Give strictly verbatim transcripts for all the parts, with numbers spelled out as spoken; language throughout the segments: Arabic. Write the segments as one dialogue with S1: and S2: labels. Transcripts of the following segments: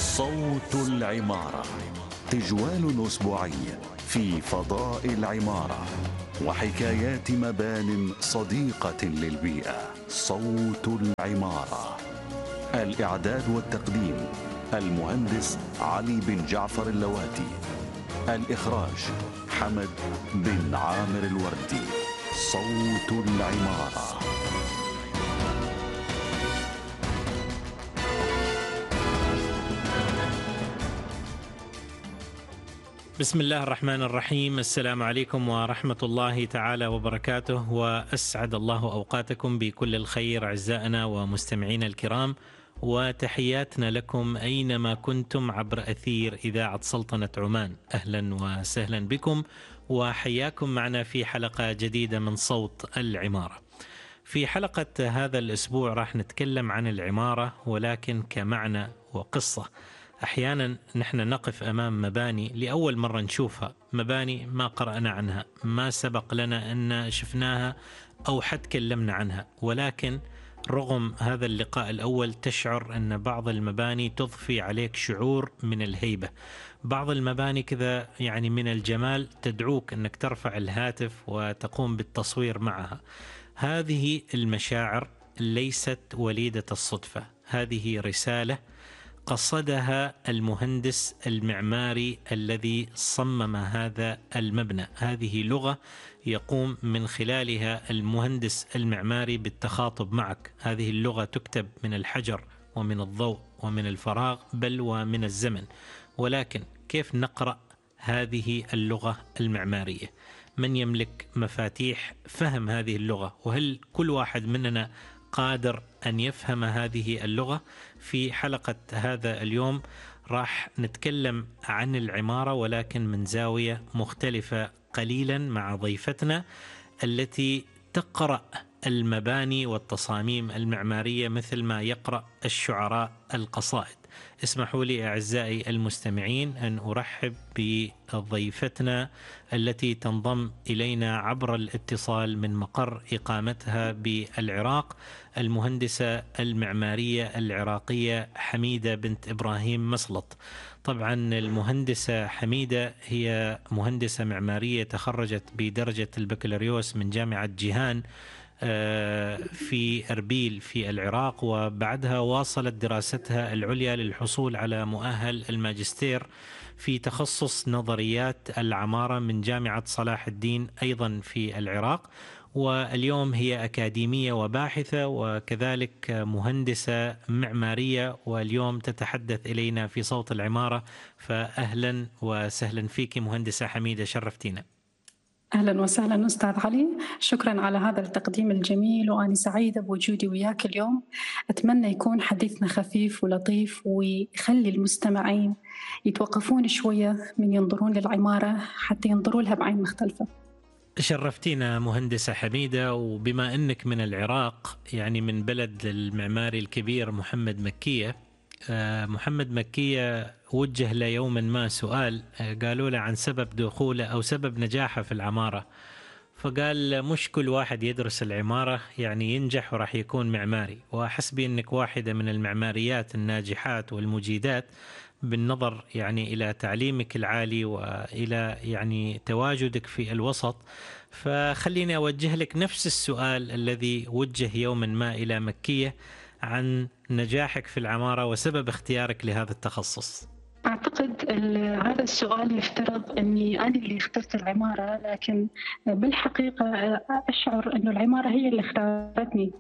S1: صوت العمارة، تجوال أسبوعي في فضاء العمارة وحكايات مبان صديقة للبيئة. صوت العمارة، الإعداد والتقديم المهندس علي بن جعفر اللواتي، الإخراج حمد بن عامر الوردي. صوت العمارة.
S2: بسم الله الرحمن الرحيم. السلام عليكم ورحمة الله تعالى وبركاته، وأسعد الله أوقاتكم بكل الخير أعزائنا ومستمعينا الكرام، وتحياتنا لكم أينما كنتم عبر أثير إذاعة سلطنة عمان. أهلا وسهلا بكم وحياكم معنا في حلقة جديدة من صوت العمارة. في حلقة هذا الأسبوع راح نتكلم عن العمارة، ولكن كمعنى وقصة. أحيانا نحن نقف أمام مباني لأول مرة نشوفها، مباني ما قرأنا عنها، ما سبق لنا أن شفناها أو حد كلمنا عنها، ولكن رغم هذا اللقاء الأول تشعر أن بعض المباني تضفي عليك شعور من الهيبة، بعض المباني كذا يعني من الجمال تدعوك أنك ترفع الهاتف وتقوم بالتصوير معها. هذه المشاعر ليست وليدة الصدفة، هذه رسالة قصدها المهندس المعماري الذي صمم هذا المبنى. هذه لغة يقوم من خلالها المهندس المعماري بالتخاطب معك. هذه اللغة تكتب من الحجر ومن الضوء ومن الفراغ بل ومن الزمن. ولكن كيف نقرأ هذه اللغة المعمارية؟ من يملك مفاتيح فهم هذه اللغة؟ وهل كل واحد مننا قادر أن يفهم هذه اللغة؟ في حلقة هذا اليوم راح نتكلم عن العمارة، ولكن من زاوية مختلفة قليلا مع ضيفتنا التي تقرأ المباني والتصاميم المعمارية مثل ما يقرأ الشعراء القصائد. اسمحوا لي أعزائي المستمعين أن أرحب بضيفتنا التي تنضم إلينا عبر الاتصال من مقر إقامتها بالعراق، المهندسة المعمارية العراقية حميدة بنت إبراهيم مسلط. طبعا المهندسة حميدة هي مهندسة معمارية تخرجت بدرجة البكالوريوس من جامعة جيهان في أربيل في العراق، وبعدها واصلت دراستها العليا للحصول على مؤهل الماجستير في تخصص نظريات العمارة من جامعة صلاح الدين أيضا في العراق، واليوم هي أكاديمية وباحثة وكذلك مهندسة معمارية، واليوم تتحدث إلينا في صوت العمارة. فأهلا وسهلا فيك مهندسة حميدة، شرفتينا.
S3: أهلا وسهلا أستاذ علي، شكرا على هذا التقديم الجميل، وأنا سعيدة بوجودي وياك اليوم. أتمنى يكون حديثنا خفيف ولطيف ويخلي المستمعين يتوقفون شوية من ينظرون للعمارة حتى ينظروا لها بعين مختلفة.
S2: شرفتينا مهندسة حميدة، وبما أنك من العراق يعني من بلد المعماري الكبير محمد مكية. محمد مكية وجه له يوما ما سؤال، قالوا له عن سبب دخوله أو سبب نجاحه في العمارة، فقال مش كل واحد يدرس العمارة يعني ينجح وراح يكون معماري، وأحس بأنك واحدة من المعماريات الناجحات والمجيدات بالنظر يعني إلى تعليمك العالي وإلى يعني تواجدك في الوسط. فخليني أوجه لك نفس السؤال الذي وجه يوما ما إلى مكية عن نجاحك في العمارة وسبب اختيارك لهذا التخصص.
S3: أعتقد هذا السؤال يفترض أني أنا اللي اخترت العمارة، لكن بالحقيقة أشعر أن العمارة هي اللي اختارتني.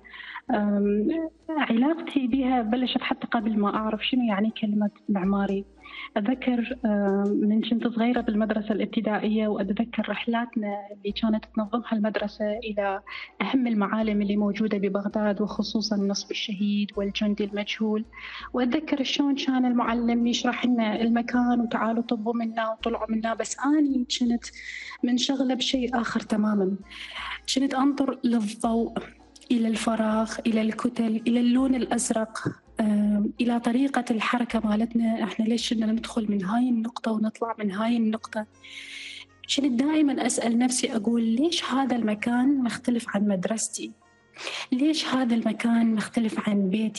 S3: علاقتي بها بلشت حتى قبل ما أعرف شنو يعني كلمة معماري. أتذكر من كنت صغيرة بالمدرسة الابتدائية، وأتذكر رحلاتنا اللي كانت تنظمها المدرسة إلى أهم المعالم اللي موجودة ببغداد، وخصوصا نصب الشهيد والجندي المجهول. وأتذكر شلون كان المعلم يشرح لنا المكان وتعالوا طبوا منا وطلعوا منا، بس أنا كنت منشغلة بشيء آخر تماما. كنت أنظر للضوء، إلى الفراغ، إلى الكتل، إلى اللون الأزرق، إلى طريقة الحركة مالتنا. إحنا ليش كنا ندخل من هاي النقطة ونطلع من هاي النقطة؟ كنت دائما أسأل نفسي، أقول ليش هذا المكان مختلف عن مدرستي؟ ليش هذا المكان مختلف عن بيتي؟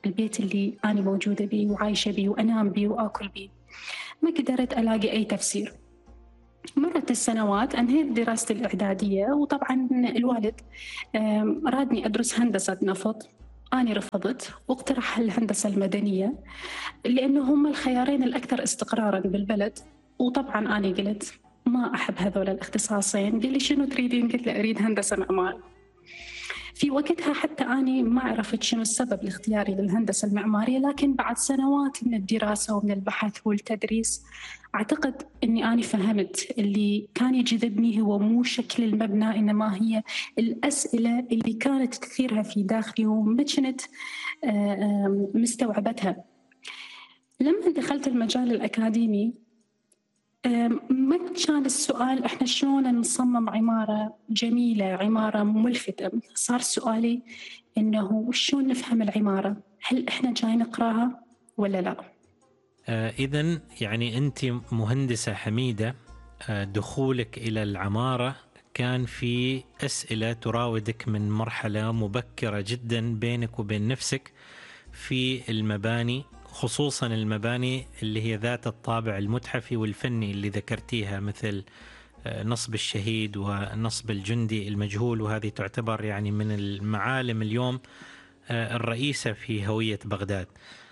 S3: البيت اللي أنا موجودة بيه وعايشة بيه وأنام بيه وآكل بيه. ما قدرت ألاقي أي تفسير. مرت السنوات، أنهيت دراستي الإعدادية، وطبعا الوالد رادني أدرس هندسة نفط. أنا رفضت واقترح الهندسة المدنية لأنه هم الخيارين الأكثر استقراراً بالبلد. وطبعاً أنا قلت ما أحب هذول الاختصاصين. قال لي شنو تريدين؟ قلت له أريد هندسة معمار. في وقتها حتى أنا ما عرفت شنو السبب لاختياري للهندسة المعمارية، لكن بعد سنوات من الدراسة ومن البحث والتدريس أعتقد أني أنا فهمت اللي كان يجذبني هو مو شكل المبنى، إنما هي الأسئلة اللي كانت تثيرها في داخلي وما كنت مستوعبتها. لما دخلت المجال الأكاديمي ما كان السؤال إحنا شلون نصمم عمارة جميلة، عمارة ملفتة. صار سؤالي إنه شلون نفهم العمارة، هل إحنا جاي نقراها ولا لا؟
S2: آه إذن يعني أنت مهندسة حميدة، آه دخولك إلى العمارة كان في أسئلة تراودك من مرحلة مبكرة جدا بينك وبين نفسك في المباني، خصوصا المباني اللي هي ذات الطابع المتحفي والفني اللي ذكرتيها، مثل نصب الشهيد ونصب الجندي المجهول، وهذه تعتبر يعني من المعالم اليوم الرئيسة في هوية بغداد.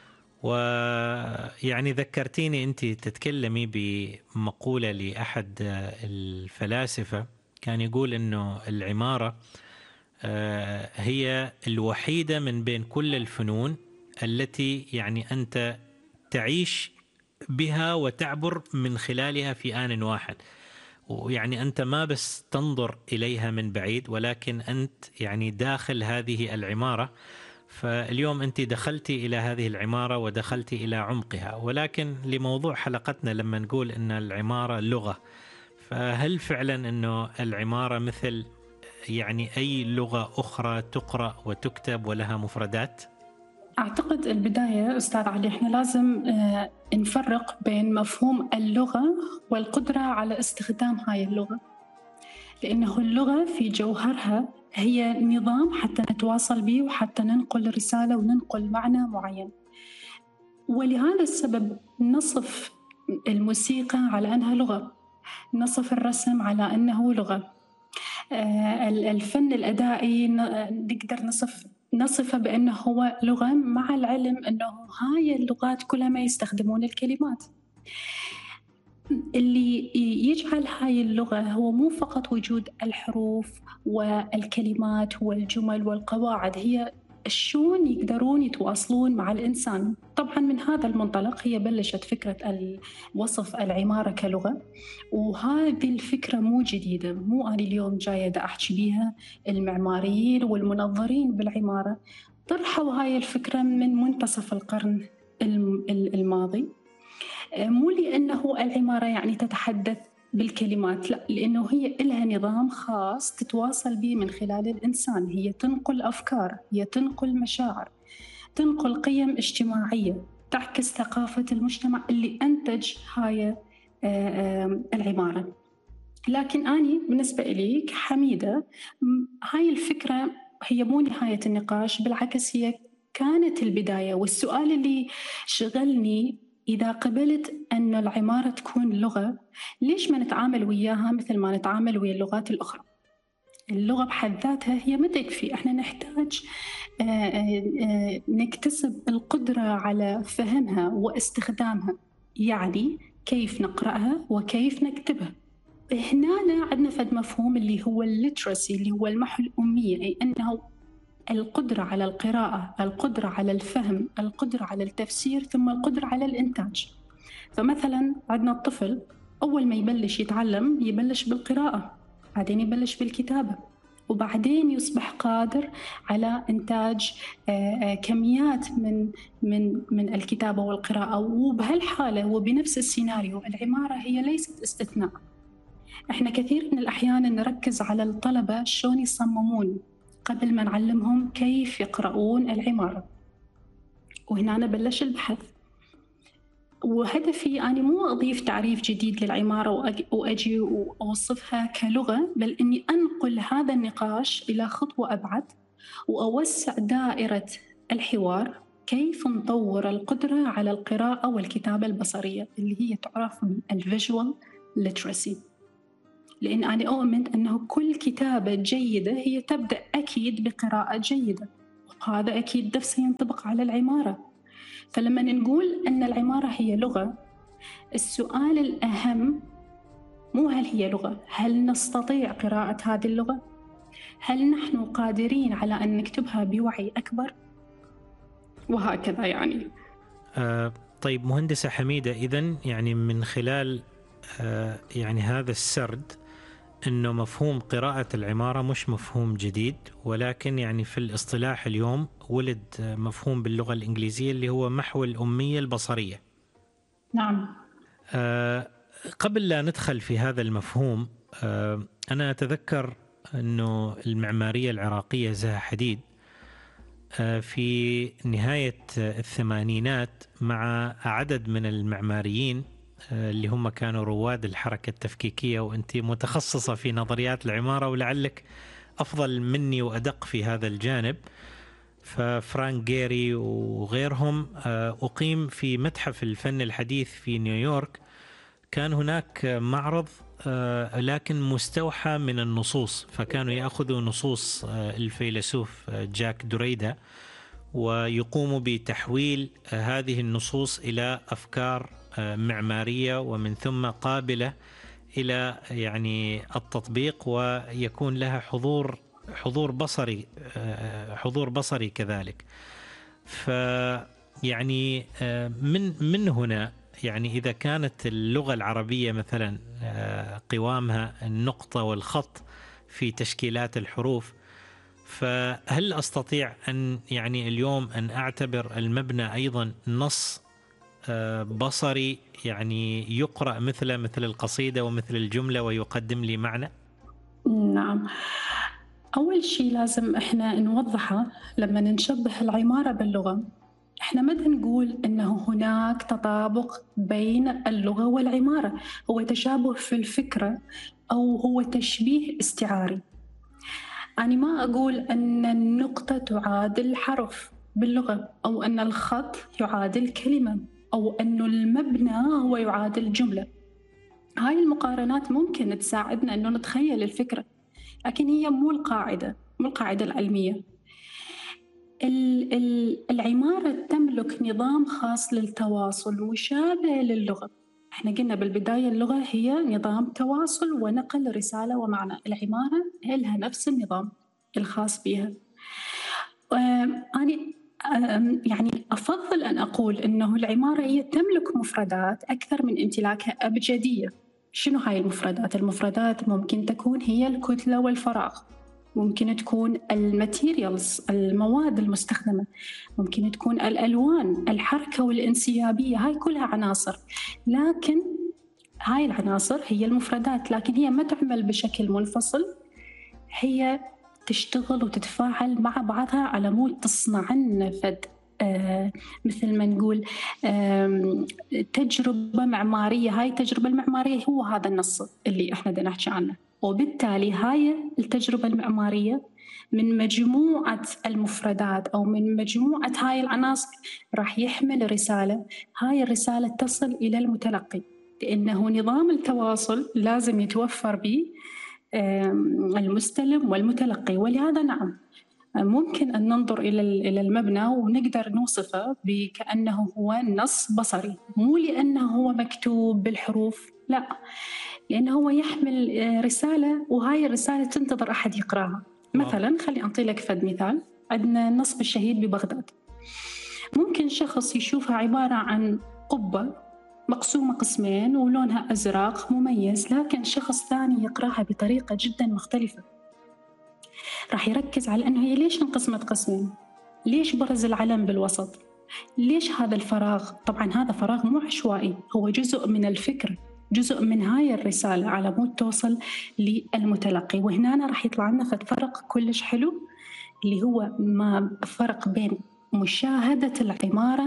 S2: ويعني ذكرتيني أنت تتكلمي بمقولة لأحد الفلاسفة كان يقول أنه العمارة هي الوحيدة من بين كل الفنون التي يعني أنت تعيش بها وتعبر من خلالها في آن واحد. ويعني أنت ما بس تنظر إليها من بعيد، ولكن أنت يعني داخل هذه العمارة. فاليوم أنت دخلتي إلى هذه العمارة ودخلتي إلى عمقها. ولكن لموضوع حلقتنا لما نقول أن العمارة لغة، فهل فعلا أنه العمارة مثل يعني أي لغة أخرى تقرأ وتكتب ولها مفردات؟
S3: أعتقد البداية أستاذ علي إحنا لازم نفرق بين مفهوم اللغة والقدرة على استخدام هاي اللغة، لأنه اللغة في جوهرها هي نظام حتى نتواصل به وحتى ننقل رسالة وننقل معنى معين. ولهذا السبب نصف الموسيقى على أنها لغة، نصف الرسم على أنه لغة، الفن الأدائي نقدر نصف نصفه بأنه هو لغة، مع العلم أنه هاي اللغات كلها ما يستخدمون الكلمات. اللي يجعل هاي اللغة هو مو فقط وجود الحروف والكلمات والجمل والقواعد، هي شلون يقدرون يتواصلون مع الإنسان. طبعاً من هذا المنطلق هي بلشت فكرة وصف العمارة كلغة، وهذه الفكرة مو جديدة، مو أنا اليوم جاية دا أحكي بيها. المعماريين والمنظرين بالعمارة طرحوا هاي الفكرة من منتصف القرن الماضي، مو لأنه العمارة يعني تتحدث بالكلمات، لا، لأنه هي إلها نظام خاص تتواصل به من خلال الإنسان. هي تنقل أفكار، هي تنقل مشاعر، تنقل قيم اجتماعية، تعكس ثقافة المجتمع اللي أنتج هاي العمارة. لكن أنا بالنسبة إلي كحميدة هاي الفكرة هي مو نهاية النقاش، بالعكس هي كانت البداية. والسؤال اللي شغلني إذا قبلت أن العمارة تكون لغة، ليش ما نتعامل وياها مثل ما نتعامل ويا اللغات الأخرى؟ اللغة بحد ذاتها هي ما تكفي، احنا نحتاج نكتسب القدرة على فهمها واستخدامها، يعني كيف نقرأها وكيف نكتبها. هنا عندنا فد مفهوم اللي هو الليترسي، اللي هو المحو الأمية، أي أنه القدرة على القراءة، القدرة على الفهم، القدرة على التفسير، ثم القدرة على الإنتاج. فمثلا عندنا الطفل أول ما يبلش يتعلم يبلش بالقراءة، بعدين يبلش بالكتابة، وبعدين يصبح قادر على إنتاج كميات من من من الكتابة والقراءة. وبهالحالة وبنفس السيناريو العمارة هي ليست استثناء. إحنا كثير من الأحيان نركز على الطلبة شلون يصممون قبل ما نعلمهم كيف يقرؤون العمارة، وهنا أنا بلش البحث. وهدفي أنا مو أضيف تعريف جديد للعمارة وأجي وأوصفها كلغة، بل أني أنقل هذا النقاش إلى خطوة أبعد وأوسع دائرة الحوار كيف نطور القدرة على القراءة والكتابة البصرية اللي هي تعرف الفيجوال ليترسي. لأن أنا أؤمن أنه كل كتابة جيدة هي تبدأ أكيد بقراءة جيدة، وهذا أكيد نفسه ينطبق على العمارة. فلما نقول أن العمارة هي لغة، السؤال الأهم مو هل هي لغة، هل نستطيع قراءة هذه اللغة؟ هل نحن قادرين على أن نكتبها بوعي أكبر؟ وهكذا يعني.
S2: آه طيب مهندسة حميدة، إذن يعني من خلال آه يعني هذا السرد أنه مفهوم قراءة العمارة مش مفهوم جديد، ولكن يعني في الاصطلاح اليوم ولد مفهوم باللغة الإنجليزية اللي هو محو الأمية البصرية.
S3: نعم.
S2: آه قبل لا ندخل في هذا المفهوم، آه أنا أتذكر أنه المعمارية العراقية زها حديد آه في نهاية الثمانينات مع عدد من المعماريين اللي هم كانوا رواد الحركة التفكيكية، وأنت متخصصة في نظريات العمارة ولعلك أفضل مني وأدق في هذا الجانب. ففرانك جيري وغيرهم أقيم في متحف الفن الحديث في نيويورك. كان هناك معرض لكن مستوحى من النصوص، فكانوا يأخذوا نصوص الفيلسوف جاك دريدا ويقوموا بتحويل هذه النصوص إلى أفكار معمارية ومن ثم قابلة إلى يعني التطبيق، ويكون لها حضور حضور بصري حضور بصري كذلك. فيعني من من هنا يعني إذا كانت اللغة العربية مثلا قوامها النقطة والخط في تشكيلات الحروف، فهل أستطيع أن يعني اليوم أن أعتبر المبنى أيضا نص بصري يعني يقرأ مثل مثل القصيدة ومثل الجملة ويقدم لي معنى؟
S3: نعم. أول شيء لازم إحنا نوضحه لما نشبه العمارة باللغة، إحنا ما نقول إنه هناك تطابق بين اللغة والعمارة، هو تشابه في الفكرة أو هو تشبيه استعاري. أنا ما أقول أن النقطة تعادل حرف باللغة، أو أن الخط يعادل كلمة، أو أن المبنى هو يعادل جملة. هاي المقارنات ممكن تساعدنا أنه نتخيل الفكرة، لكن هي مو القاعدة مو القاعدة العلمية. العمارة تملك نظام خاص للتواصل مشابه للغة. احنا قلنا بالبداية اللغة هي نظام تواصل ونقل رسالة ومعنى، العمارة لها نفس النظام الخاص بها. أنا يعني أفضل أن أقول أنه العمارة هي تملك مفردات أكثر من امتلاكها أبجدية. شنو هاي المفردات؟ المفردات ممكن تكون هي الكتلة والفراغ، ممكن تكون الماتيريالز المواد المستخدمة، ممكن تكون الألوان، الحركة والانسيابية، هاي كلها عناصر. لكن هاي العناصر هي المفردات، لكن هي ما تعمل بشكل منفصل، هي تشتغل وتتفاعل مع بعضها على مود تصنع لنا فد آه مثل ما نقول آه تجربة معمارية. هاي التجربة المعمارية هو هذا النص اللي احنا بدنا نحكي عنه، وبالتالي هاي التجربة المعمارية من مجموعة المفردات أو من مجموعة هاي العناصر راح يحمل رسالة. هاي الرسالة تصل إلى المتلقي، لأنه نظام التواصل لازم يتوفر به المستلم والمتلقي. ولهذا نعم ممكن أن ننظر إلى المبنى ونقدر نوصفه بكأنه هو نص بصري، مو لأنه هو مكتوب بالحروف، لا، لأنه هو يحمل رسالة، وهاي الرسالة تنتظر أحد يقرأها. مثلا خلي أعطي لك فد مثال. عندنا نصب الشهيد ببغداد، ممكن شخص يشوفها عبارة عن قبة مقسومة قسمين ولونها أزرق مميز، لكن شخص ثاني يقرأها بطريقة جدا مختلفة، راح يركز على أنه هي ليش انقسمت قسمين، ليش برز العلم بالوسط، ليش هذا الفراغ. طبعا هذا فراغ مو عشوائي، هو جزء من الفكرة، جزء من هاي الرسالة على مود توصل للمتلقي. وهنا راح يطلع لنا فرق كلش حلو، اللي هو ما فرق بين مشاهدة العمارة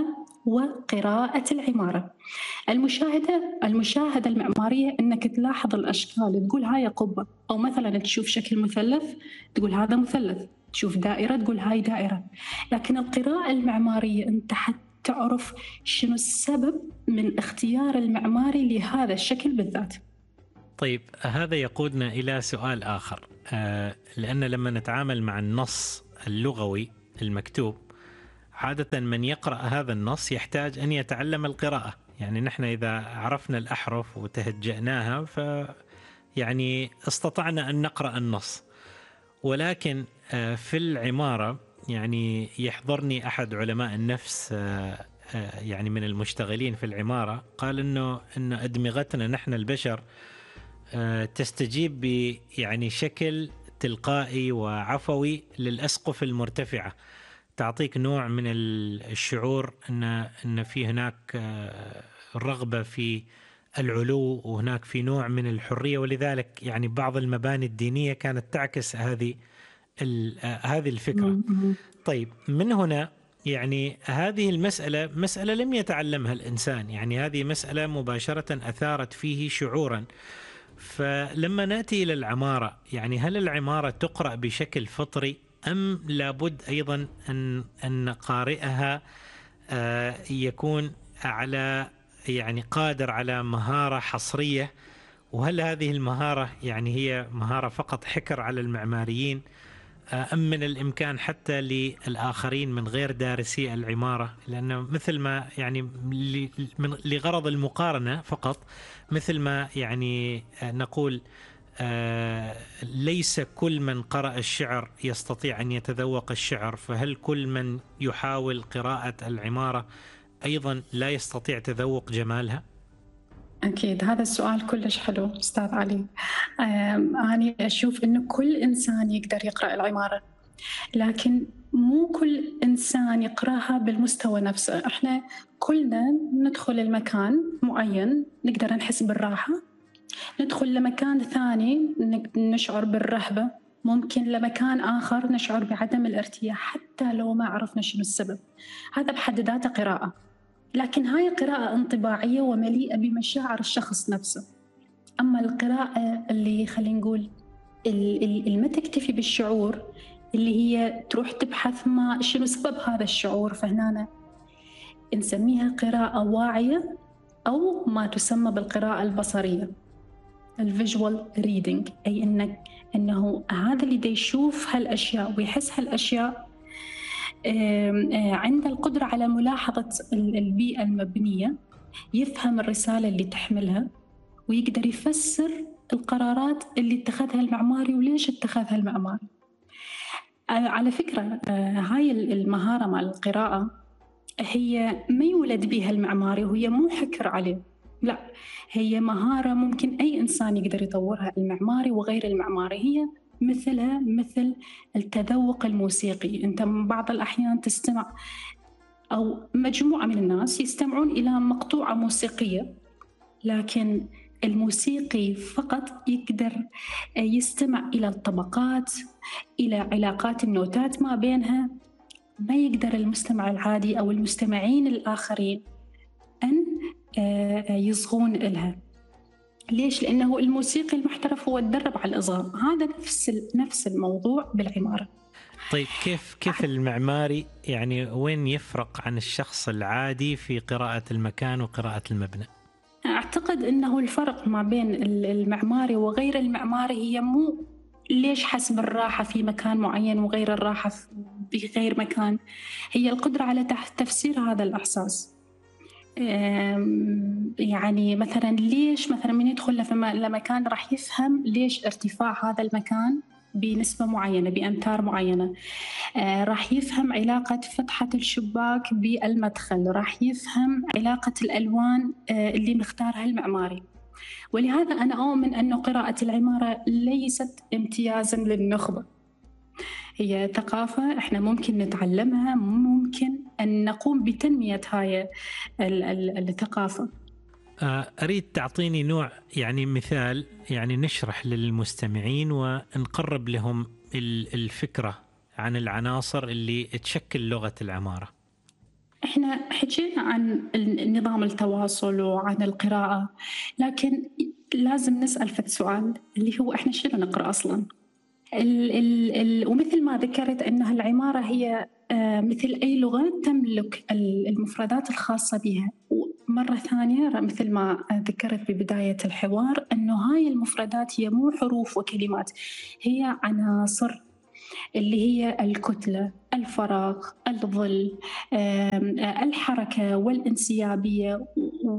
S3: وقراءة العمارة. المشاهدة المشاهدة المعمارية أنك تلاحظ الأشكال، تقول هاي قبة، أو مثلا تشوف شكل مثلث تقول هذا مثلث، تشوف دائرة تقول هاي دائرة. لكن القراءة المعمارية أنت حتى تعرف شنو السبب من اختيار المعماري لهذا الشكل بالذات.
S2: طيب هذا يقودنا إلى سؤال آخر، آه لأن لما نتعامل مع النص اللغوي المكتوب عادة من يقرأ هذا النص يحتاج أن يتعلم القراءة. يعني نحن إذا عرفنا الأحرف وتهجأناها ف يعني استطعنا أن نقرأ النص. ولكن آه في العمارة يعني يحضرني أحد علماء النفس آه آه يعني من المشتغلين في العمارة قال إنه إن أدمغتنا نحن البشر تستجيب ب يعني شكل تلقائي وعفوي للأسقف المرتفعة، تعطيك نوع من الشعور أن أن في هناك رغبة في العلو وهناك في نوع من الحرية. ولذلك يعني بعض المباني الدينية كانت تعكس هذه هذه الفكرة. طيب من هنا يعني هذه المسألة مسألة لم يتعلمها الإنسان، يعني هذه مسألة مباشرة أثارت فيه شعورا. فلما نأتي إلى العمارة، يعني هل العمارة تقرأ بشكل فطري أم لابد أيضا أن أن قارئها يكون على يعني قادر على مهارة حصرية؟ وهل هذه المهارة يعني هي مهارة فقط حكر على المعماريين أم من الإمكان حتى للآخرين من غير دارسي العمارة؟ لأنه مثل ما يعني لغرض المقارنة فقط، مثل ما يعني نقول ليس كل من قرأ الشعر يستطيع أن يتذوق الشعر، فهل كل من يحاول قراءة العمارة أيضا لا يستطيع تذوق جمالها؟
S3: أكيد هذا السؤال كلش حلو أستاذ علي. أنا أشوف إنه كل إنسان يقدر يقرأ العمارة، لكن مو كل إنسان يقرأها بالمستوى نفسه. إحنا كلنا ندخل المكان معين نقدر نحس بالراحة، ندخل لمكان ثاني نشعر بالرهبة، ممكن لمكان آخر نشعر بعدم الارتياح حتى لو ما عرفنا شنو السبب. هذا بحد ذاته قراءة، لكن هاي قراءة انطباعية ومليئة بمشاعر الشخص نفسه. أما القراءة اللي خلينا نقول اللي ما تكتفي بالشعور، اللي هي تروح تبحث ما شنو سبب هذا الشعور، فهنا نسميها قراءة واعية أو ما تسمى بالقراءة البصرية الفيجوال ريدينج، أي إنك إنه هذا اللي دا يشوف هالأشياء ويحس هالأشياء عنده القدرة على ملاحظة البيئة المبنية، يفهم الرسالة اللي تحملها ويقدر يفسر القرارات اللي اتخذها المعماري وليش اتخذها المعماري. على فكرة هاي المهارة مع القراءة هي ما يولد بها المعماري وهي مو حكر عليه، لا، هي مهارة ممكن أي إنسان يقدر يطورها، المعماري وغير المعماري. هي مثلها مثل التذوق الموسيقي. أنت بعض الأحيان تستمع أو مجموعة من الناس يستمعون إلى مقطوعة موسيقية، لكن الموسيقي فقط يقدر يستمع إلى الطبقات، إلى علاقات النوتات ما بينها. ما يقدر المستمع العادي أو المستمعين الآخرين أن يصغون إلها. ليش؟ لأنه الموسيقي المحترف هو تدرب على الإصغاء. هذا نفس نفس الموضوع بالعمارة.
S2: طيب كيف كيف المعماري يعني وين يفرق عن الشخص العادي في قراءة المكان وقراءة المبنى؟
S3: أعتقد أنه الفرق ما بين المعماري وغير المعماري هي مو ليش حسب الراحة في مكان معين وغير الراحة في غير مكان، هي القدرة على تفسير هذا الإحساس. يعني مثلا ليش مثلا من يدخل لمكان راح يفهم ليش ارتفاع هذا المكان بنسبة معينة بأمتار معينة، راح يفهم علاقة فتحة الشباك بالمدخل، راح يفهم علاقة الألوان اللي مختارها المعماري. ولهذا أنا أؤمن أن قراءة العمارة ليست امتيازا للنخبة، هي ثقافة إحنا ممكن نتعلمها، ممكن أن نقوم بتنمية هاي الثقافة.
S2: أريد تعطيني نوع يعني مثال يعني نشرح للمستمعين ونقرب لهم الفكرة عن العناصر اللي تشكل لغة العمارة.
S3: إحنا حكينا عن نظام التواصل وعن القراءة، لكن لازم نسأل في السؤال اللي هو إحنا شنو نقرأ أصلاً؟ ال ال ال ومثل ما ذكرت أنها العمارة هي آه مثل أي لغة تملك المفردات الخاصة بها. ومرة ثانية مثل ما ذكرت ببداية الحوار أنه هاي المفردات هي مو حروف وكلمات، هي عناصر اللي هي الكتلة، الفراغ، الظل، الحركة والانسيابية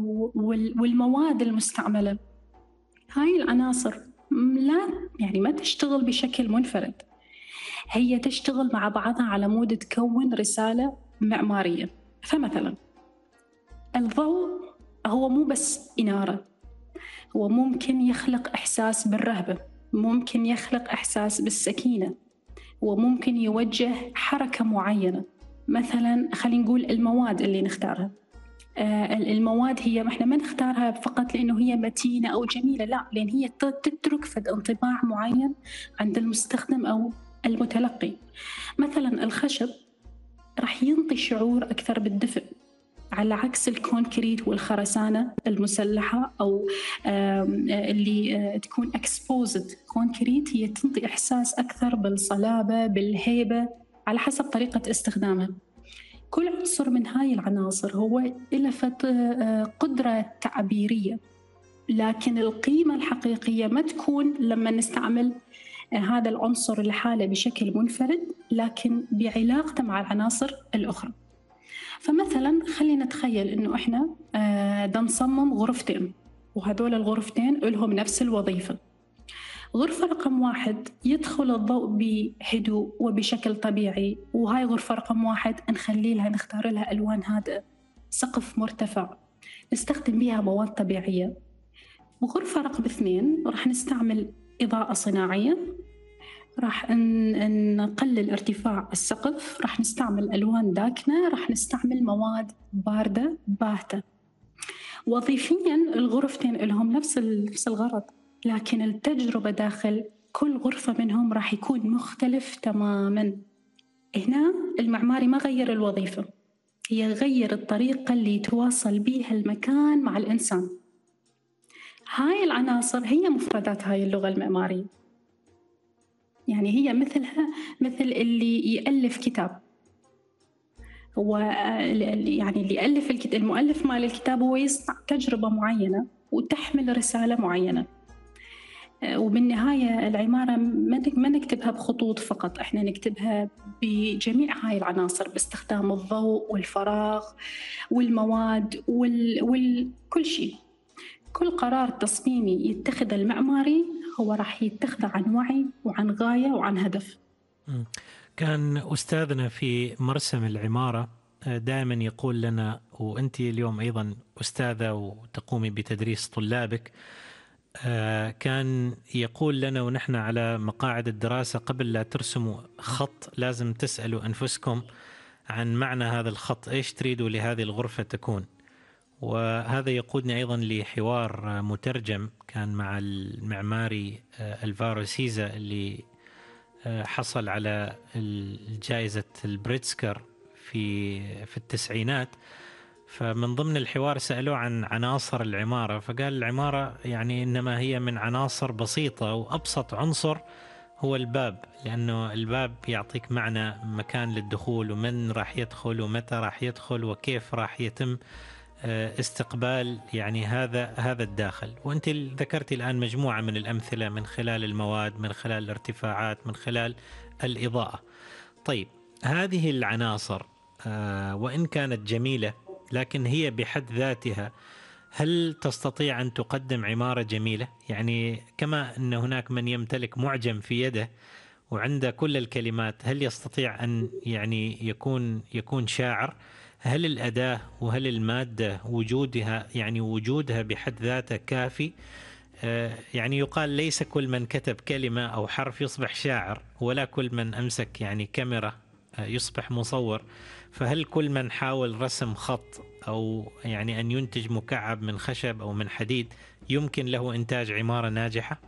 S3: والمواد المستعملة. هاي العناصر لا يعني ما تشتغل بشكل منفرد، هي تشتغل مع بعضها على مود تكون رسالة معمارية. فمثلا الضوء هو مو بس إنارة، هو ممكن يخلق إحساس بالرهبة، ممكن يخلق إحساس بالسكينة، وممكن يوجه حركة معينة. مثلا خلينا نقول المواد اللي نختارها، آه المواد هي احنا ما نختارها فقط لأنه هي متينة أو جميلة، لا، لأن هي تترك فد انطباع معين عند المستخدم أو المتلقي. مثلا الخشب راح ينطي شعور أكثر بالدفء، على عكس الكونكريت والخرسانة المسلحة أو اللي تكون exposed كونكريت، هي تنطي إحساس أكثر بالصلابة بالهيبة على حسب طريقة استخدامها. كل عنصر من هاي العناصر هو له قدرة تعبيرية، لكن القيمة الحقيقية ما تكون لما نستعمل هذا العنصر لحاله بشكل منفرد، لكن بعلاقته مع العناصر الأخرى. فمثلا خلينا نتخيل إنه إحنا دا نصمم غرفتين، وهذول الغرفتين لهم نفس الوظيفة. غرفة رقم واحد يدخل الضوء بهدوء وبشكل طبيعي، وهاي غرفة رقم واحد نخلي لها نختار لها ألوان هادئة، سقف مرتفع، نستخدم بها مواد طبيعية. وغرفة رقم اثنين راح نستعمل إضاءة صناعية، راح نقلل ارتفاع السقف، راح نستعمل ألوان داكنة، راح نستعمل مواد باردة باهتة. وظيفياً الغرفتين لهم نفس نفس الغرض، لكن التجربة داخل كل غرفة منهم راح يكون مختلف تماماً. هنا المعماري ما غير الوظيفة، هي غير الطريقة اللي يتواصل بيها المكان مع الإنسان. هاي العناصر هي مفردات هاي اللغة المعمارية. يعني هي مثلها مثل اللي يألف كتاب، هو يعني اللي يألف الكتاب، المؤلف مال الكتاب هو يصنع تجربة معينة وتحمل رسالة معينة. وبالنهاية العمارة ما نكتبها بخطوط فقط، احنا نكتبها بجميع هاي العناصر باستخدام الضوء والفراغ والمواد وال... وكل شيء. كل قرار تصميمي يتخذ المعماري هو راح يتخذ عن وعي وعن غاية وعن هدف.
S2: كان أستاذنا في مرسم العمارة دائما يقول لنا، وأنت اليوم أيضا أستاذة وتقومي بتدريس طلابك، كان يقول لنا ونحن على مقاعد الدراسة قبل لا ترسموا خط لازم تسألوا أنفسكم عن معنى هذا الخط، إيش تريدوا لهذه الغرفة تكون. وهذا يقودني أيضا لحوار مترجم كان مع المعماري ألفارو سيزا اللي حصل على الجائزة البريتسكر في في التسعينات. فمن ضمن الحوار سألوه عن عناصر العمارة، فقال العمارة يعني إنما هي من عناصر بسيطة، وأبسط عنصر هو الباب، لأنه الباب يعطيك معنى مكان للدخول ومن راح يدخل ومتى راح يدخل وكيف راح يتم استقبال يعني هذا هذا الداخل. وأنت ذكرتي الآن مجموعة من الأمثلة من خلال المواد، من خلال الارتفاعات، من خلال الإضاءة. طيب هذه العناصر وإن كانت جميلة لكن هي بحد ذاتها هل تستطيع أن تقدم عمارة جميلة؟ يعني كما أن هناك من يمتلك معجم في يده وعنده كل الكلمات، هل يستطيع أن يعني يكون يكون شاعر؟ هل الأداة وهل المادة وجودها يعني وجودها بحد ذاته كافي؟ يعني يقال ليس كل من كتب كلمة أو حرف يصبح شاعر، ولا كل من أمسك يعني كاميرا يصبح مصور. فهل كل من حاول رسم خط أو يعني أن ينتج مكعب من خشب أو من حديد يمكن له إنتاج عمارة ناجحة؟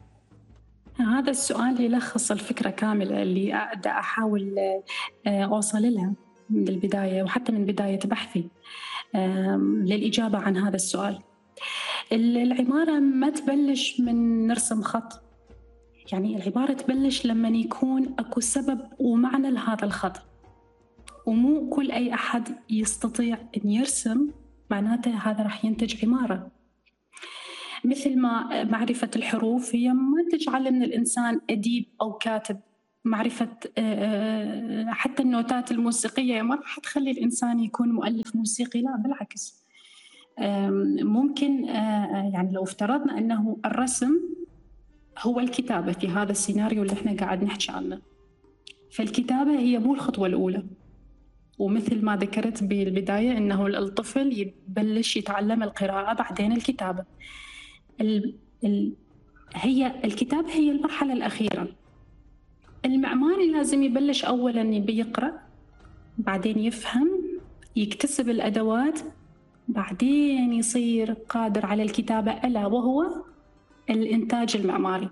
S3: هذا السؤال يلخص الفكرة كاملة اللي أحاول أوصل لها. من البداية وحتى من بداية بحثي للإجابة عن هذا السؤال. العمارة ما تبلش من نرسم خط، يعني العمارة تبلش لما يكون أكو سبب ومعنى لهذا الخط، ومو كل أي أحد يستطيع أن يرسم معناته هذا راح ينتج عمارة. مثل ما معرفة الحروف هي ما تجعل من الإنسان أديب أو كاتب، معرفة حتى النوتات الموسيقية ما راح تخلي الإنسان يكون مؤلف موسيقي، لا بالعكس. ممكن يعني لو افترضنا أنه الرسم هو الكتابة في هذا السيناريو اللي احنا قاعد نحكي عنه، فالكتابة هي مو الخطوة الأولى. ومثل ما ذكرت بالبداية أنه الطفل يبلش يتعلم القراءة بعدين الكتابة. ال ال هي الكتابة هي المرحلة الأخيرة. المعماري لازم يبلش أولاً يبي يقرأ، بعدين يفهم، يكتسب الأدوات، بعدين يصير قادر على الكتابة، ألا وهو الإنتاج المعماري.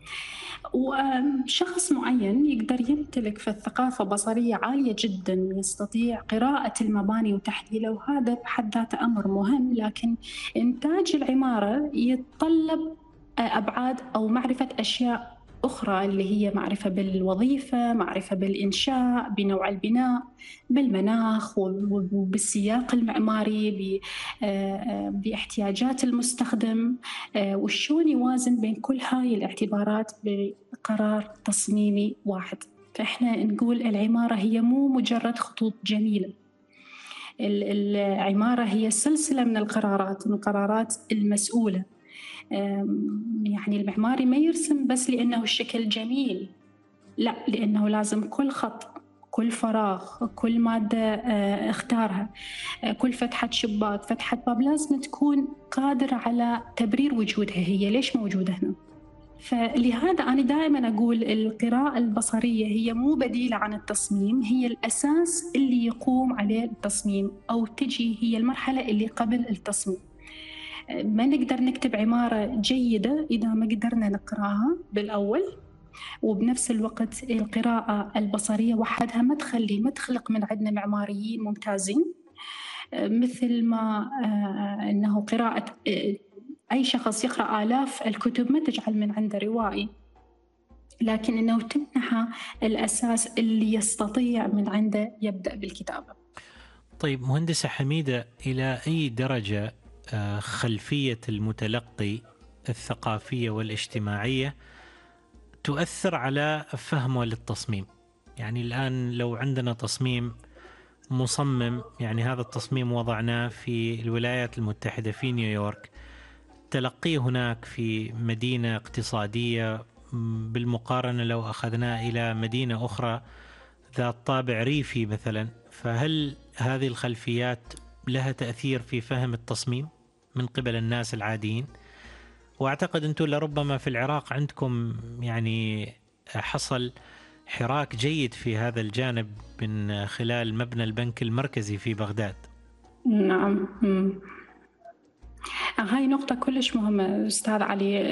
S3: وشخص معين يقدر يمتلك في الثقافة بصرية عالية جدا، يستطيع قراءة المباني وتحليلها، وهذا بحد ذاته أمر مهم. لكن إنتاج العمارة يتطلب أبعاد أو معرفة أشياء أخرى، اللي هي معرفة بالوظيفة، معرفة بالإنشاء، بنوع البناء، بالمناخ وبالسياق المعماري، باحتياجات المستخدم، وشون يوازن بين كل هاي الاعتبارات بقرار تصميمي واحد. فإحنا نقول العمارة هي مو مجرد خطوط جميلة، العمارة هي سلسلة من القرارات، من القرارات المسؤولة. يعني المعماري ما يرسم بس لأنه الشكل جميل، لا، لأنه لازم كل خط، كل فراغ، كل مادة اختارها، كل فتحة شباك، فتحة باب، لازم تكون قادر على تبرير وجودها، هي ليش موجودة هنا. فلهذا أنا دائما أقول القراءة البصرية هي مو بديلة عن التصميم، هي الأساس اللي يقوم عليه التصميم، أو تجي هي المرحلة اللي قبل التصميم. ما نقدر نكتب عمارة جيدة إذا ما قدرنا نقراها بالأول. وبنفس الوقت القراءة البصرية وحدها ما تخلي ما تخلق من عندنا معماريين ممتازين، مثل ما أنه قراءة أي شخص يقرأ آلاف الكتب ما تجعل من عنده روائي، لكن أنه تمنح الأساس اللي يستطيع من عنده يبدأ بالكتابة.
S2: طيب مهندسة حميدة، إلى أي درجة خلفية المتلقي الثقافية والاجتماعية تؤثر على فهمه للتصميم؟ يعني الآن لو عندنا تصميم مصمم، يعني هذا التصميم وضعناه في الولايات المتحدة في نيويورك، تلقيه هناك في مدينة اقتصادية، بالمقارنة لو أخذناه إلى مدينة أخرى ذات طابع ريفي مثلا، فهل هذه الخلفيات لها تأثير في فهم التصميم من قبل الناس العاديين؟ وأعتقد أنتم لربما في العراق عندكم يعني حصل حراك جيد في هذا الجانب من خلال مبنى البنك المركزي في بغداد.
S3: نعم، هاي نقطة كلش مهمة أستاذ علي،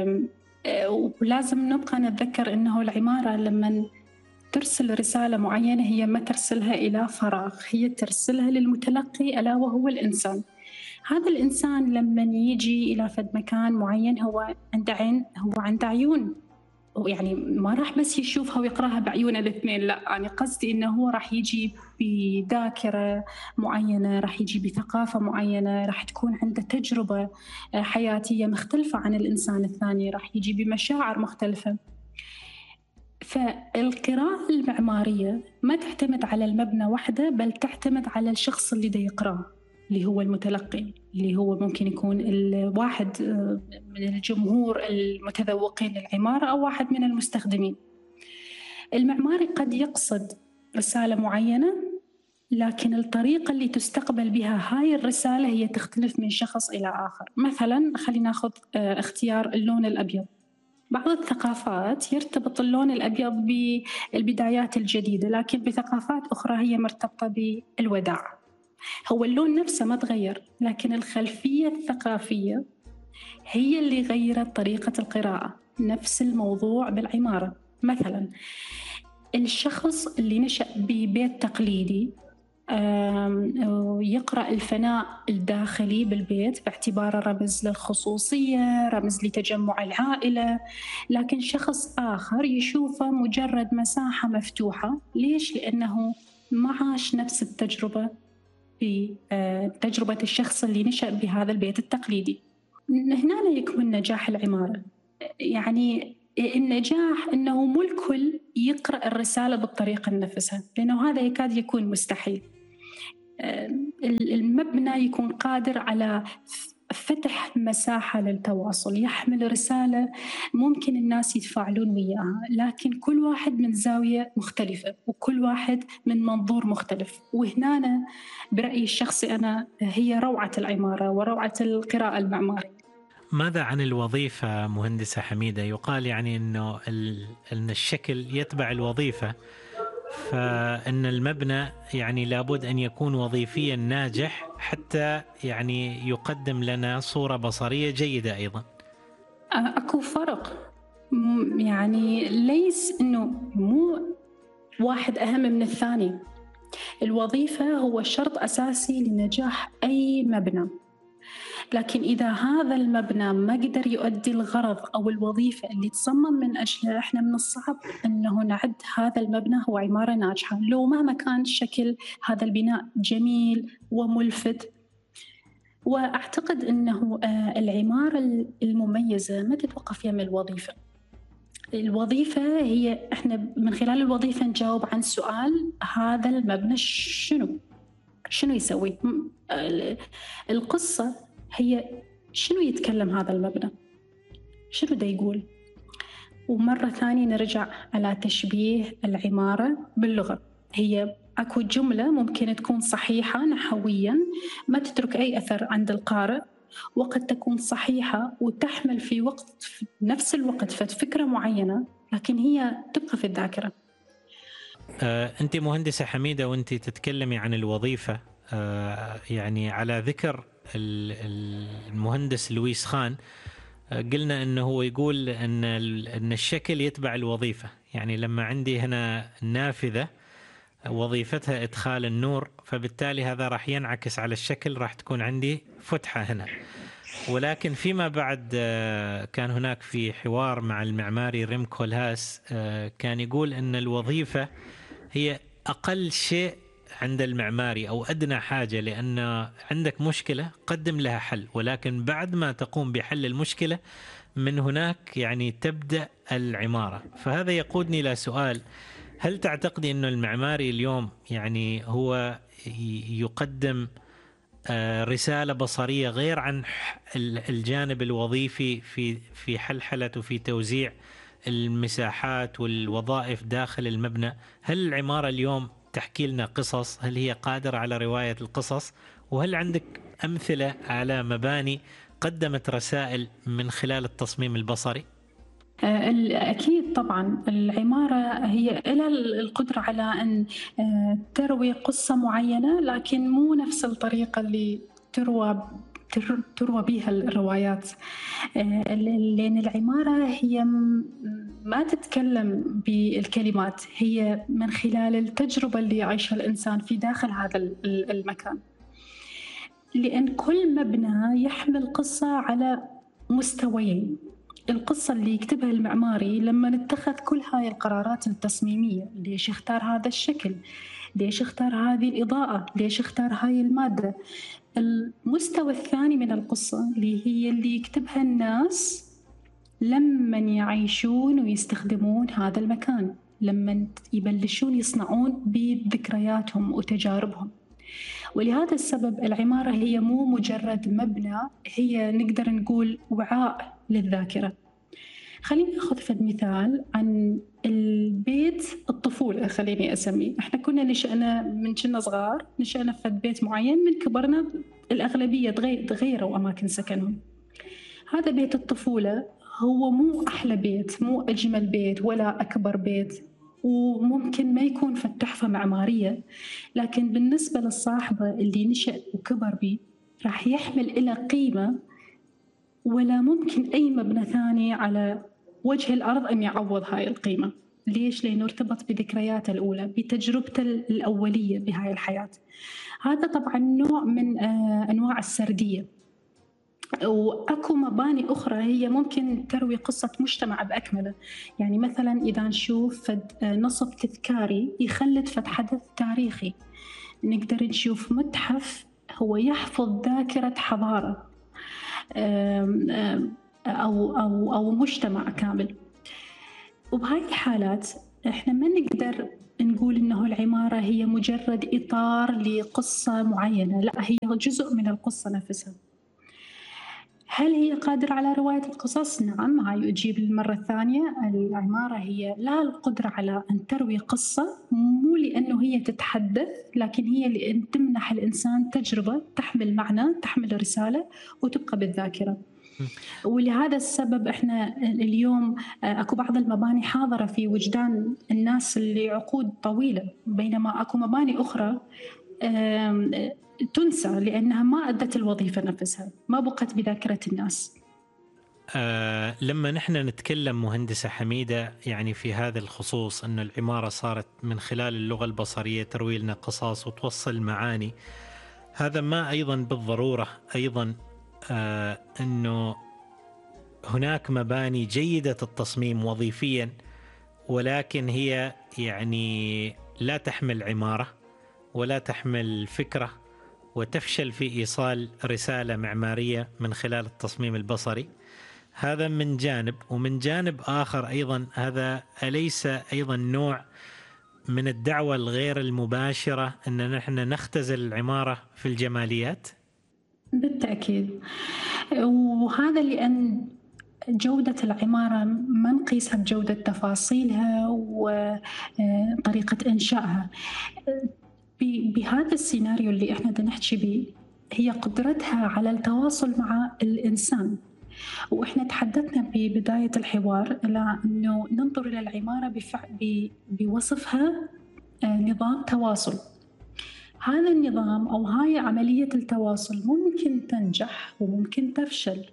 S3: ولازم نبقى نتذكر أنه العمارة لما ترسل رسالة معينة هي ما ترسلها إلى فراغ، هي ترسلها للمتلقي ألا وهو الإنسان. هذا الإنسان لما يجي إلى فد مكان معين هو عنده عين، هو عنده عيون، يعني ما راح بس يشوفها ويقراها بعيونه الاثنين، لا، أنا قصدي إنه هو راح يجي بذاكرة معينة، راح يجي بثقافة معينة، راح تكون عنده تجربة حياتية مختلفة عن الإنسان الثاني، راح يجي بمشاعر مختلفة. فالقراءة المعمارية ما تعتمد على المبنى وحده، بل تعتمد على الشخص اللي دا يقرأ، اللي هو المتلقي، اللي هو ممكن يكون الواحد من الجمهور المتذوقين للعمارة أو واحد من المستخدمين. المعماري قد يقصد رسالة معينة، لكن الطريقة اللي تستقبل بها هاي الرسالة هي تختلف من شخص إلى آخر. مثلا خلينا ناخذ اختيار اللون الأبيض. بعض الثقافات يرتبط اللون الأبيض بالبدايات الجديدة، لكن بثقافات أخرى هي مرتبطة بالوداع. هو اللون نفسه ما تغير، لكن الخلفية الثقافية هي اللي غيرت طريقة القراءة. نفس الموضوع بالعمارة. مثلا الشخص اللي نشأ ببيت تقليدي يقرأ الفناء الداخلي بالبيت باعتباره رمز للخصوصية، رمز لتجمع العائلة، لكن شخص آخر يشوفه مجرد مساحة مفتوحة. ليش؟ لأنه ما عاش نفس التجربة في تجربة الشخص اللي نشأ بهذا البيت التقليدي. هنا يكمن نجاح العمارة. يعني النجاح أنه مو الكل يقرأ الرسالة بالطريقة نفسها، لأنه هذا يكاد يكون مستحيل. المبنى يكون قادر على فتح مساحة للتواصل، يحمل رسالة ممكن الناس يتفاعلون وياها، لكن كل واحد من زاوية مختلفة وكل واحد من منظور مختلف. وهنا برأيي الشخصي أنا هي روعة العمارة وروعة القراءة المعمارية.
S2: ماذا عن الوظيفة مهندسة حميدة؟ يقال يعني أنه أن الشكل يتبع الوظيفة، فإن المبنى يعني لابد أن يكون وظيفيا ناجح حتى يعني يقدم لنا صورة بصرية جيدة. أيضا
S3: أكو فرق، يعني ليس أنه مو واحد أهم من الثاني. الوظيفة هو شرط أساسي لنجاح أي مبنى، لكن إذا هذا المبنى ما قدر يؤدي الغرض أو الوظيفة اللي تصمم من أجلها، إحنا من الصعب أنه نعد هذا المبنى هو عمارة ناجحة، لو مهما كان شكل هذا البناء جميل وملفت. وأعتقد أنه العمارة المميزة ما تتوقف يم الوظيفة. الوظيفة هي إحنا من خلال الوظيفة نجاوب عن سؤال: هذا المبنى شنو؟ شنو يسوي؟ القصة هي شنو يتكلم هذا المبنى؟ شنو دا يقول؟ ومرة ثانية نرجع على تشبيه العمارة باللغة. هي أكو جملة ممكن تكون صحيحة نحوياً ما تترك أي أثر عند القارئ، وقد تكون صحيحة وتحمل في وقت في نفس الوقت فكرة معينة، لكن هي تبقى في الذاكرة.
S2: آه، أنت مهندسة حميدة وأنت تتكلمي عن الوظيفة، آه، يعني على ذكر المهندس لويس خان، قلنا أنه هو يقول أن أن الشكل يتبع الوظيفة. يعني لما عندي هنا نافذة وظيفتها إدخال النور، فبالتالي هذا راح ينعكس على الشكل، راح تكون عندي فتحة هنا. ولكن فيما بعد كان هناك في حوار مع المعماري ريم كولهاس، كان يقول أن الوظيفة هي أقل شيء عند المعماري أو أدنى حاجة، لأن عندك مشكلة قدم لها حل، ولكن بعد ما تقوم بحل المشكلة من هناك يعني تبدأ العمارة. فهذا يقودني إلى سؤال: هل تعتقدي أن المعماري اليوم يعني هو يقدم رسالة بصرية غير عن الجانب الوظيفي في في حلحلة وفي توزيع المساحات والوظائف داخل المبنى؟ هل العمارة اليوم تحكي لنا قصص؟ هل هي قادرة على رواية القصص؟ وهل عندك أمثلة على مباني قدمت رسائل من خلال التصميم البصري؟
S3: أكيد طبعا. العمارة هي لها القدرة على أن تروي قصة معينة، لكن مو نفس الطريقة اللي تروى تروى بها الروايات، لأن العمارة هي ما تتكلم بالكلمات، هي من خلال التجربة اللي يعيشها الإنسان في داخل هذا المكان. لأن كل مبنى يحمل قصة على مستويين. القصة اللي يكتبها المعماري لما نتخذ كل هاي القرارات التصميمية، ليش اختار هذا الشكل، ليش اختار هذه الإضاءة، ليش اختار هاي المادة. المستوى الثاني من القصة اللي هي اللي يكتبها الناس لما يعيشون ويستخدمون هذا المكان، لما يبلشون يصنعون بذكرياتهم وتجاربهم. ولهذا السبب العمارة هي مو مجرد مبنى، هي نقدر نقول وعاء للذاكرة. خليني أخذ فد مثال عن البيت الطفولة، خليني أسميه. إحنا كنا نشأنا من كنا صغار، نشأنا في بيت معين، من كبرنا الأغلبية تغيروا أماكن سكنهم. هذا بيت الطفولة هو مو أحلى بيت، مو أجمل بيت ولا أكبر بيت، وممكن ما يكون في التحفة معمارية، لكن بالنسبة للصاحبة اللي نشأ وكبر بيه راح يحمل إلى قيمة ولا ممكن أي مبنى ثاني على وجه الأرض أن يعوض هاي القيمة. ليش؟ لأنه ارتبط بذكرياته الأولى، بتجربته الأولية بهاي الحياة. هذا طبعا نوع من أنواع السردية. وأكو مباني أخرى هي ممكن تروي قصة مجتمع بأكمله. يعني مثلا إذا نشوف نصب تذكاري يخلد فد حدث تاريخي، نقدر نشوف متحف هو يحفظ ذاكرة حضارة أو, أو, أو مجتمع كامل. وبهاي الحالات إحنا ما نقدر نقول إنه العمارة هي مجرد إطار لقصة معينة، لا، هي جزء من القصة نفسها. هل هي قادرة على رواية القصص؟ نعم. هاي أجيب المرة الثانية، العمارة هي لها القدرة على أن تروي قصة، مو لأنه هي تتحدث، لكن هي لأن تمنح الإنسان تجربة تحمل معنى، تحمل رسالة، وتبقى بالذاكرة. ولهذا السبب إحنا اليوم أكو بعض المباني حاضرة في وجدان الناس لعقود طويلة، بينما أكو مباني أخرى تنسى لأنها ما أدت الوظيفة نفسها، ما بقت بذاكرة الناس.
S2: آه لما نحن نتكلم مهندسة حميدة يعني في هذا الخصوص أن العمارة صارت من خلال اللغة البصرية تروي لنا قصص وتوصل معاني، هذا ما أيضا بالضرورة أيضا آه أنه هناك مباني جيدة التصميم وظيفيا ولكن هي يعني لا تحمل عمارة ولا تحمل فكرة وتفشل في إيصال رسالة معمارية من خلال التصميم البصري. هذا من جانب، ومن جانب آخر أيضا هذا أليس أيضا نوع من الدعوة الغير المباشرة أن نحن نختزل العمارة في الجماليات؟
S3: بالتأكيد، وهذا لأن جودة العمارة ما نقيسها بجودة تفاصيلها وطريقة إنشائها. بهذا السيناريو اللي إحنا بدنا نحكي به هي قدرتها على التواصل مع الإنسان. وإحنا تحدثنا ببداية الحوار إلى أنه ننظر إلى العمارة بوصفها نظام تواصل. هذا النظام أو هاي عملية التواصل ممكن تنجح وممكن تفشل.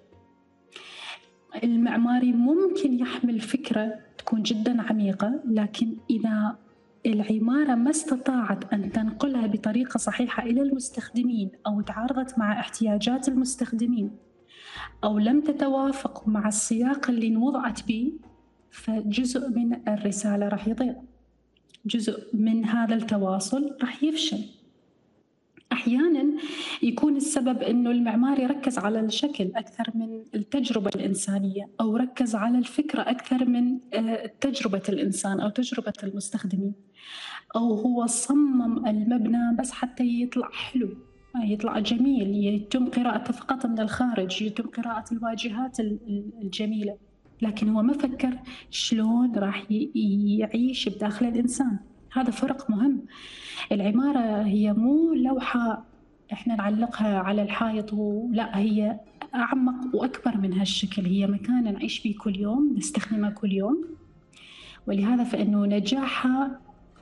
S3: المعماري ممكن يحمل فكرة تكون جدا عميقة، لكن إذا العمارة ما استطاعت أن تنقلها بطريقة صحيحة إلى المستخدمين أو تعارضت مع احتياجات المستخدمين أو لم تتوافق مع السياق اللي وضعت به، فجزء من الرسالة راح يضيع، جزء من هذا التواصل راح يفشل. أحياناً يكون السبب أنه المعماري ركز على الشكل أكثر من التجربة الإنسانية، أو ركز على الفكرة أكثر من تجربة الإنسان أو تجربة المستخدمين، أو هو صمم المبنى بس حتى يطلع حلو، يطلع جميل، يتم قراءته فقط من الخارج، يتم قراءة الواجهات الجميلة، لكن هو ما فكر شلون راح يعيش بداخل الإنسان. هذا فرق مهم. العمارة هي مو لوحة إحنا نعلقها على الحائط، ولا، هي أعمق وأكبر من هالشكل. هي مكان نعيش فيه كل يوم، نستخدمه كل يوم. ولهذا فإنه نجاحها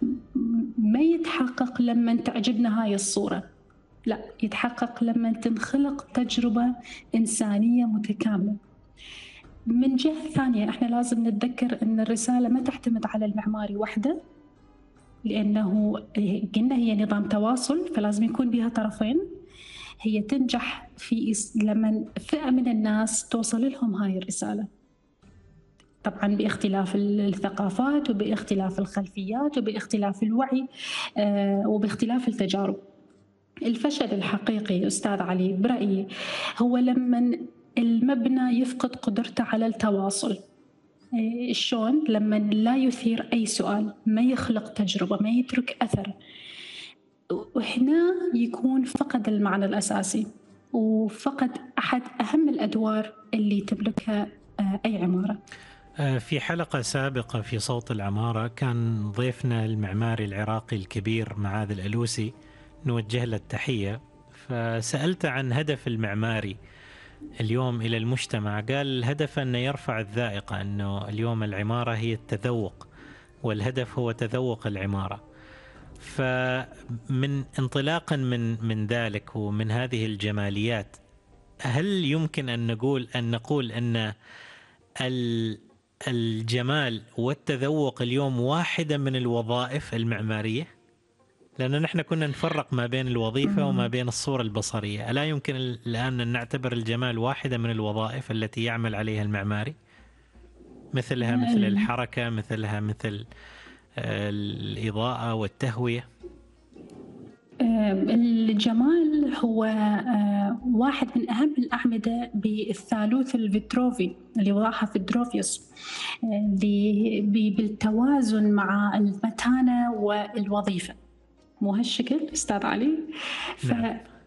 S3: ما يتحقق لما تعجبنا هاي الصورة، لا، يتحقق لما تنخلق تجربة إنسانية متكاملة. من جهة ثانية إحنا لازم نتذكر أن الرسالة ما تعتمد على المعماري وحده، لأنه قلنا هي نظام تواصل، فلازم يكون بها طرفين. هي تنجح في لما فئة من الناس توصل لهم هاي الرسالة، طبعا باختلاف الثقافات وباختلاف الخلفيات وباختلاف الوعي وباختلاف التجارب. الفشل الحقيقي أستاذ علي برأيي هو لما المبنى يفقد قدرته على التواصل. شلون؟ لما لا يثير أي سؤال، ما يخلق تجربة، ما يترك أثر، وهنا يكون فقد المعنى الأساسي وفقد أحد أهم الأدوار اللي تملكها أي عمارة.
S2: في حلقة سابقة في صوت العمارة كان ضيفنا المعماري العراقي الكبير معاذ الألوسي، نوجه له التحية، فسألت عن هدف المعماري اليوم إلى المجتمع. قال الهدف أن يرفع الذائقة، أنه اليوم العمارة هي التذوق، والهدف هو تذوق العمارة. فمن انطلاقا من من ذلك ومن هذه الجماليات، هل يمكن أن نقول أن نقول أن الجمال والتذوق اليوم واحدة من الوظائف المعمارية؟ لأن نحن كنا نفرق ما بين الوظيفة وما بين الصورة البصرية. ألا يمكن الآن أن نعتبر الجمال واحدة من الوظائف التي يعمل عليها المعماري، مثلها مثل الحركة، مثلها مثل الإضاءة والتهوية؟
S3: الجمال هو واحد من أهم الأعمدة بالثالوث الفيتروفي اللي وضعها فيدروفيوس بالتوازن مع المتانة والوظيفة. مو هالشكل أستاذ علي؟
S2: نعم.